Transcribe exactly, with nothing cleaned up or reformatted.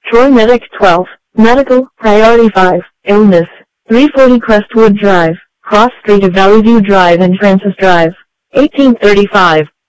Troy Medic twelve, Medical, Priority five, Illness, three forty Crestwood Drive, Cross Street of Valley View Drive and Francis Drive, eighteen thirty-five.